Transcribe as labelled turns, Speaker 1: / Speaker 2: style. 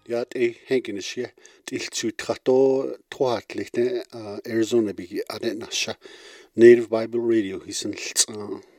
Speaker 1: Ja, Henkinische, Trato, Arizona Bigi, Adenasha, Native Bible Radio, he's in